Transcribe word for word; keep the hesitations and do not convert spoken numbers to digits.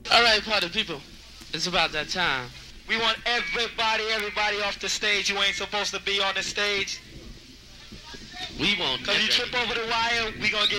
All right, party people. It's about that time. We want everybody, everybody off the stage. You ain't supposed to be on the stage. We want Because you trip over the wire, we gonna get